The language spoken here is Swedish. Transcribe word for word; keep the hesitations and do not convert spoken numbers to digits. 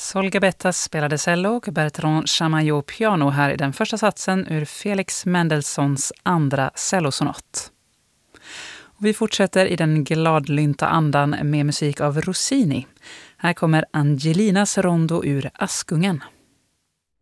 Sol Gabettas spelade cello och Bertrand Chamayot piano här i den första satsen ur Felix Mendelssohns andra cellosonat. Och vi fortsätter i den gladlynta andan med musik av Rossini. Här kommer Angelinas rondo ur Askungen.